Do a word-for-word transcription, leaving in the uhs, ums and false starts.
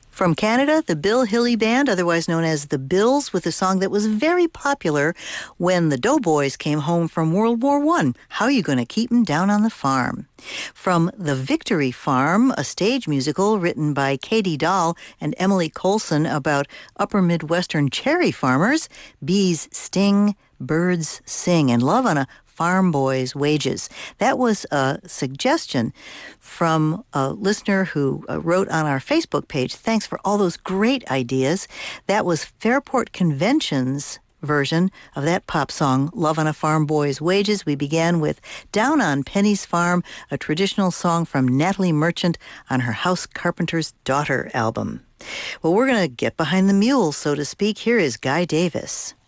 From Canada, the Bill Hilly Band, otherwise known as the Bills, with a song that was very popular when the Doughboys came home from World War One. How are you going to keep 'em down on the farm? From The Victory Farm, a stage musical written by Katie Dahl and Emily Colson about upper Midwestern cherry farmers, bees sting, birds sing, and love on a farm boy's wages. That was a suggestion from a listener who uh, wrote on our Facebook page. Thanks for all those great ideas. That was Fairport Convention's version of that pop song, Love on a Farm Boy's Wages. We began with Down on Penny's Farm, a traditional song from Natalie Merchant on her House Carpenter's Daughter album. Well, we're going to get behind the mule, so to speak. Here is Guy Davis.